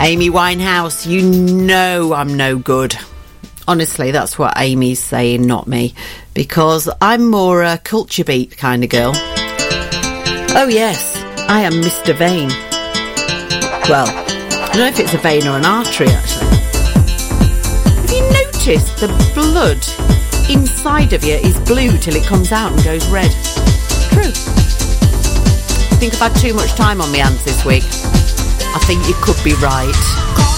Amy Winehouse, you know I'm no good. Honestly, that's what Amy's saying, not me. Because I'm more a culture beat kind of girl. Oh yes, I am Mr. Vein. Well, I don't know if it's a vein or an artery, actually. Have you noticed the blood inside of you is blue till it comes out and goes red? True. I think I've had too much time on my hands this week. I think you could be right.